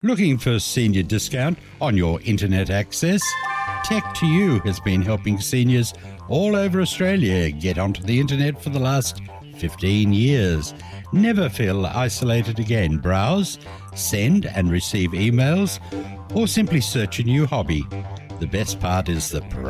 Looking for senior discount on your internet access? Tech2U has been helping seniors all over Australia get onto the internet for the last 15 years. Never feel isolated again. Browse, send and receive emails, or simply search a new hobby. The best part is the